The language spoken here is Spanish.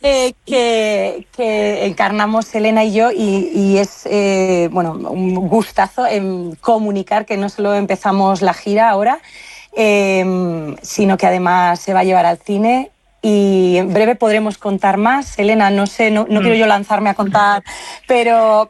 que encarnamos Elena y yo, y es bueno, un gustazo en comunicar que no solo empezamos la gira ahora, sino que además se va a llevar al cine. Y en breve podremos contar más. Elena, no sé, no quiero yo lanzarme a contar, pero